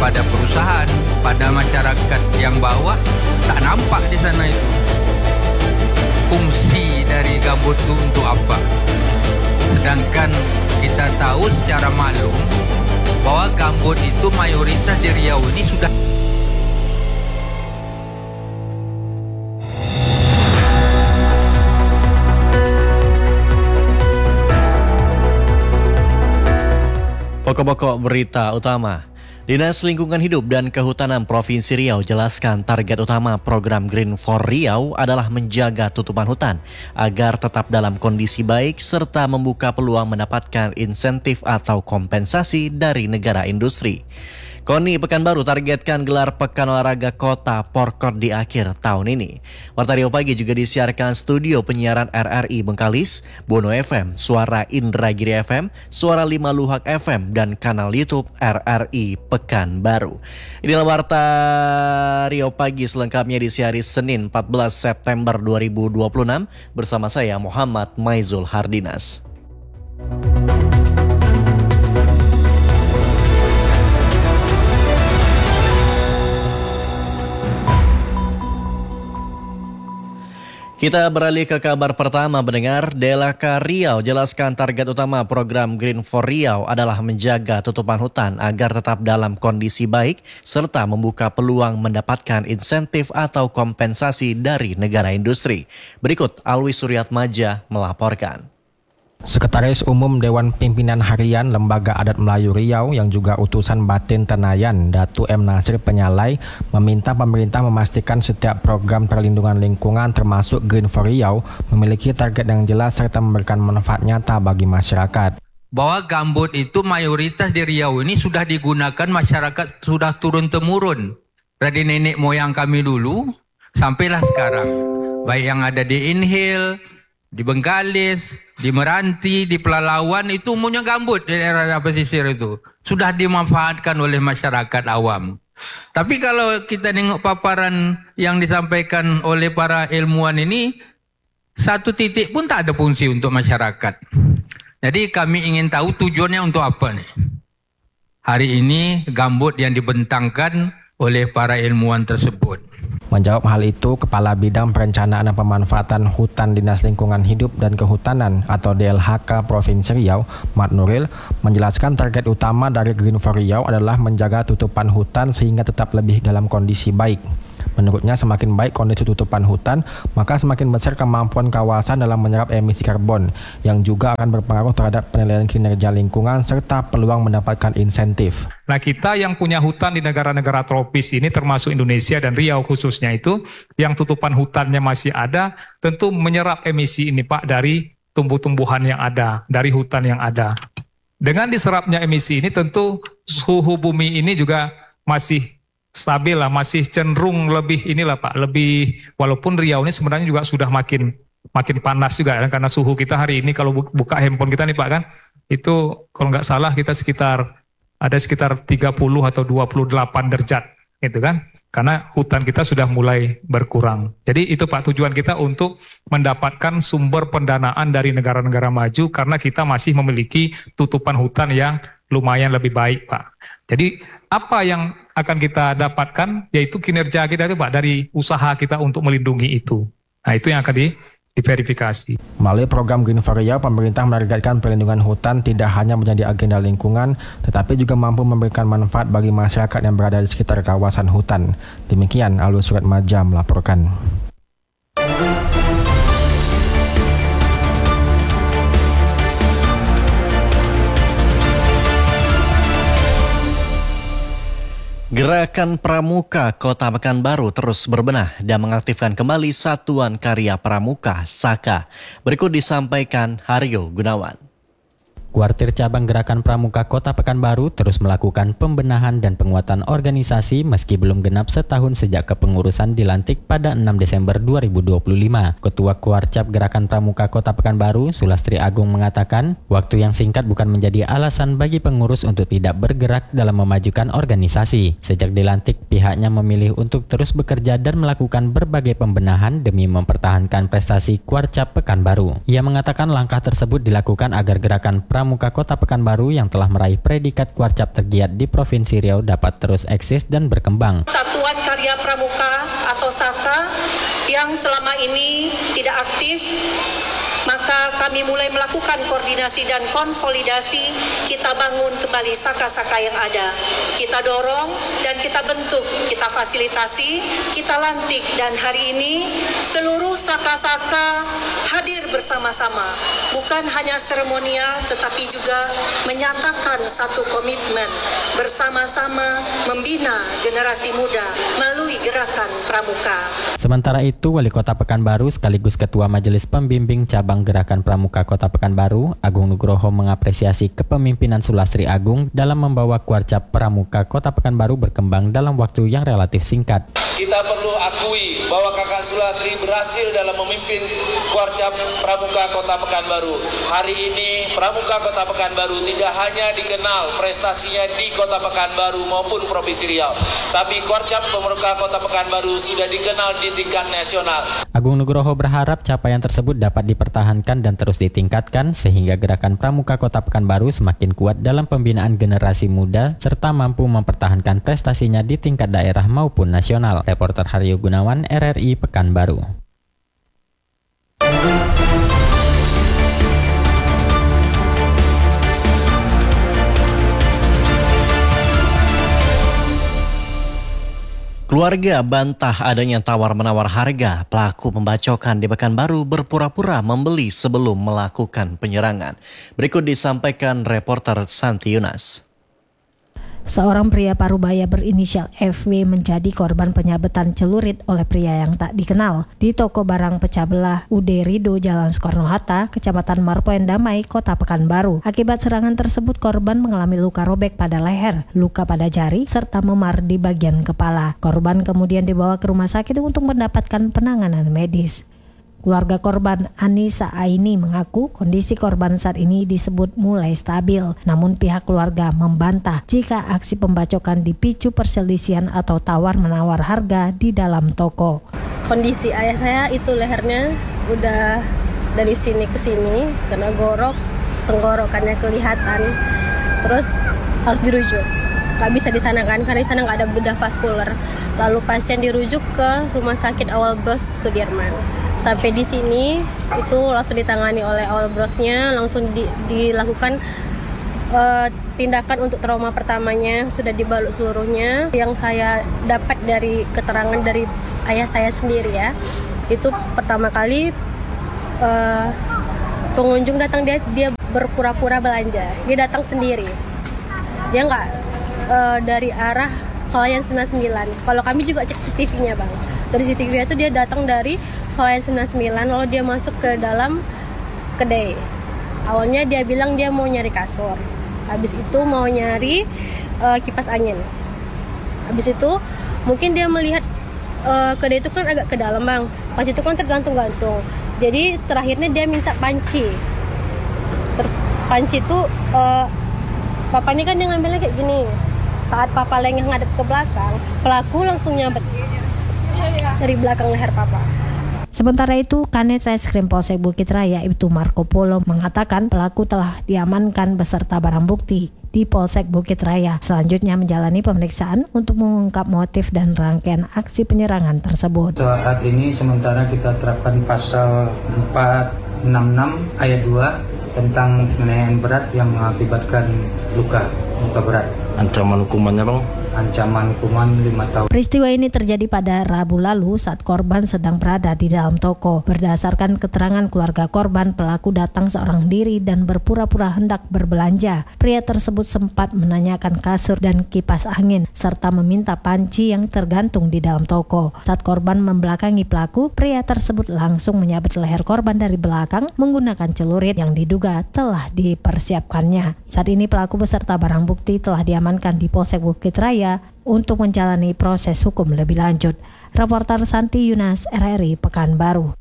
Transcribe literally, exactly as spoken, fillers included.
pada perusahaan, pada masyarakat yang bawah, tak nampak di sana itu. Fungsi dari gambut itu untuk apa? Sedangkan kita tahu secara maklum bahwa gambut itu mayoritas di Riau ini sudah Pokok-pokok berita utama. Dinas Lingkungan Hidup dan Kehutanan Provinsi Riau jelaskan target utama program Green for Riau adalah menjaga tutupan hutan agar tetap dalam kondisi baik serta membuka peluang mendapatkan insentif atau kompensasi dari negara industri. KONI Pekanbaru targetkan gelar Pekan Olahraga Kota Porkot di akhir tahun ini. Warta Riau Pagi juga disiarkan studio penyiaran R R I Bengkalis, Bono F M, Suara Indragiri F M, Suara Lima Luhak F M, dan kanal YouTube R R I Pekanbaru. Inilah Warta Riau Pagi selengkapnya disiari Senin empat belas September dua ribu dua puluh enam bersama saya Muhammad Maizul Hardinas. Kita beralih ke kabar pertama pendengar. Delaka Riau jelaskan target utama program Green for Riau adalah menjaga tutupan hutan agar tetap dalam kondisi baik serta membuka peluang mendapatkan insentif atau kompensasi dari negara industri. Berikut Alwi Suryatmaja melaporkan. Sekretaris Umum Dewan Pimpinan Harian Lembaga Adat Melayu Riau yang juga utusan batin Tenayan, Datu M. Nasir Penyalai, meminta pemerintah memastikan setiap program perlindungan lingkungan termasuk Green for Riau memiliki target yang jelas serta memberikan manfaat nyata bagi masyarakat. Bahwa gambut itu mayoritas di Riau ini sudah digunakan masyarakat sudah turun-temurun. Dari nenek moyang kami dulu sampailah sekarang. Baik yang ada di Inhil, di Bengkalis, di Meranti, di Pelalawan itu umumnya gambut di daerah pesisir itu. Sudah dimanfaatkan oleh masyarakat awam. Tapi kalau kita tengok paparan yang disampaikan oleh para ilmuwan ini, satu titik pun tak ada fungsi untuk masyarakat. Jadi kami ingin tahu tujuannya untuk apa nih. Hari ini gambut yang dibentangkan oleh para ilmuwan tersebut. Menjawab hal itu, Kepala Bidang Perencanaan dan Pemanfaatan Hutan Dinas Lingkungan Hidup dan Kehutanan atau D L H K Provinsi Riau, Mat Nuril, menjelaskan target utama dari Green for Riau adalah menjaga tutupan hutan sehingga tetap lebih dalam kondisi baik. Menurutnya, semakin baik kondisi tutupan hutan, maka semakin besar kemampuan kawasan dalam menyerap emisi karbon, yang juga akan berpengaruh terhadap penilaian kinerja lingkungan serta peluang mendapatkan insentif. Nah, kita yang punya hutan di negara-negara tropis ini termasuk Indonesia dan Riau khususnya itu, yang tutupan hutannya masih ada, tentu menyerap emisi ini Pak dari tumbuh-tumbuhan yang ada, dari hutan yang ada. Dengan diserapnya emisi ini tentu suhu bumi ini juga masih stabil lah, masih cenderung lebih inilah Pak, lebih walaupun Riau ini sebenarnya juga sudah makin makin panas juga kan, karena suhu kita hari ini kalau buka handphone kita nih Pak kan, itu kalau nggak salah kita sekitar ada sekitar tiga puluh atau dua puluh delapan derajat gitu kan, karena hutan kita sudah mulai berkurang. Jadi itu Pak tujuan kita untuk mendapatkan sumber pendanaan dari negara-negara maju karena kita masih memiliki tutupan hutan yang lumayan lebih baik Pak. Jadi apa yang akan kita dapatkan yaitu kinerja kita itu Pak dari usaha kita untuk melindungi itu. Nah itu yang akan di, diverifikasi. Melalui program Green for Riau, pemerintah menargetkan perlindungan hutan tidak hanya menjadi agenda lingkungan, tetapi juga mampu memberikan manfaat bagi masyarakat yang berada di sekitar kawasan hutan. Demikian Alwi Suryatmaja melaporkan. Gerakan Pramuka Kota Pekanbaru terus berbenah dan mengaktifkan kembali Satuan Karya Pramuka (SAKA). Berikut disampaikan Haryo Gunawan. Kuartir Cabang Gerakan Pramuka Kota Pekanbaru terus melakukan pembenahan dan penguatan organisasi meski belum genap setahun sejak kepengurusan dilantik pada enam Desember dua ribu dua puluh lima. Ketua Kuarcap Gerakan Pramuka Kota Pekanbaru, Sulastri Agung mengatakan, waktu yang singkat bukan menjadi alasan bagi pengurus untuk tidak bergerak dalam memajukan organisasi. Sejak dilantik, pihaknya memilih untuk terus bekerja dan melakukan berbagai pembenahan demi mempertahankan prestasi Kuarcap Pekanbaru. Ia mengatakan langkah tersebut dilakukan agar Gerakan Pramuka Pramuka Kota Pekanbaru yang telah meraih predikat Kuarcap tergiat di Provinsi Riau dapat terus eksis dan berkembang. Satuan Karya Pramuka atau SAKA yang selama ini tidak aktif, maka kami mulai melakukan koordinasi dan konsolidasi. Kita bangun kembali SAKA-SAKA yang ada. Kita dorong dan kita bentuk, kita fasilitasi, kita lantik. Dan hari ini seluruh SAKA-SAKA hadir bersama-sama. Bukan hanya seremonial, tetapi juga menyatakan satu komitmen bersama-sama membina generasi muda melalui gerakan Pramuka. Sementara itu, Wali Kota Pekanbaru sekaligus Ketua Majelis Pembimbing Cabang Gerakan Pramuka Kota Pekanbaru, Agung Nugroho mengapresiasi kepemimpinan Sulastri Agung dalam membawa Kuarcap Pramuka Kota Pekanbaru berkembang dalam waktu yang relatif singkat. Kita perlu akui bahwa Kakak Sulastri berhasil dalam memimpin Kuarcap Pramuka Kota Pekanbaru. Hari ini Pramuka Kota Pekanbaru tidak hanya dikenal prestasinya di Kota Pekanbaru maupun Provinsi Riau, tapi Kuarcap Pramuka Kota Pekanbaru sudah dikenal di tingkat nasional. Agung Nugroho berharap capaian tersebut dapat dipertahankan dan terus ditingkatkan sehingga gerakan Pramuka Kota Pekanbaru semakin kuat dalam pembinaan generasi muda serta mampu mempertahankan prestasinya di tingkat daerah maupun nasional. Reporter Haryo Gunawan, R R I Pekanbaru. Keluarga bantah adanya tawar-menawar harga. Pelaku pembacokan di Pekanbaru berpura-pura membeli sebelum melakukan penyerangan. Berikut disampaikan reporter Santi Yunas. Seorang pria Parubaya berinisial F W menjadi korban penyabetan celurit oleh pria yang tak dikenal di toko barang pecah belah U D Rido Jalan Soekarno-Hatta, Kecamatan Marpoen Damai, Kota Pekanbaru. Akibat serangan tersebut, korban mengalami luka robek pada leher, luka pada jari, serta memar di bagian kepala. Korban kemudian dibawa ke rumah sakit untuk mendapatkan penanganan medis. Keluarga korban Anissa Aini mengaku kondisi korban saat ini disebut mulai stabil. Namun pihak keluarga membantah jika aksi pembacokan dipicu perselisihan atau tawar-menawar harga di dalam toko. Kondisi ayah saya itu lehernya udah dari sini ke sini kena gorok, tenggorokannya kelihatan. Terus harus dirujuk. Gak bisa di sana kan, karena di sana nggak ada bedah vaskular. Lalu pasien dirujuk ke Rumah Sakit Awal Bros Sudirman. Sampai di sini itu langsung ditangani oleh Awal Brosnya, langsung di, dilakukan uh, tindakan untuk trauma pertamanya, sudah dibalut seluruhnya. Yang saya dapat dari keterangan dari ayah saya sendiri ya, itu pertama kali uh, pengunjung datang dia dia berpura-pura belanja, dia datang sendiri, dia nggak uh, dari arah Solayan sembilan puluh sembilan. Kalau kami juga cek C C T V-nya bang, dari C C T V itu dia datang dari Solayan sembilan puluh sembilan, lalu dia masuk ke dalam kedai. Awalnya dia bilang dia mau nyari kasur, habis itu mau nyari uh, kipas angin. Habis itu mungkin dia melihat uh, kedai itu kan agak ke dalam bang, panci itu kan tergantung-gantung. Jadi terakhirnya dia minta panci. Terus panci itu uh, papa ini kan dia ngambilnya kayak gini. Saat papa lengah ngadep ke belakang, pelaku langsung nyabet dari belakang leher papa. Sementara itu, Kanit Reskrim Polsek Bukit Raya Ibtu Marco Polo mengatakan pelaku telah diamankan beserta barang bukti di Polsek Bukit Raya. Selanjutnya menjalani pemeriksaan untuk mengungkap motif dan rangkaian aksi penyerangan tersebut. Saat ini sementara kita terapkan pasal empat enam enam ayat dua tentang penganiayaan berat yang mengakibatkan luka, luka berat. Ancaman hukumannya bang? Ancaman hukuman lima tahun. Peristiwa ini terjadi pada Rabu lalu saat korban sedang berada di dalam toko. Berdasarkan keterangan keluarga korban, pelaku datang seorang diri dan berpura-pura hendak berbelanja. Pria tersebut sempat menanyakan kasur dan kipas angin, serta meminta panci yang tergantung di dalam toko. Saat korban membelakangi pelaku, pria tersebut langsung menyabet leher korban dari belakang menggunakan celurit yang diduga telah dipersiapkannya. Saat ini pelaku beserta barang bukti telah diamankan di Polsek Bukit Raya untuk menjalani proses hukum lebih lanjut. Reporter Santi Yunas, R R I Pekanbaru.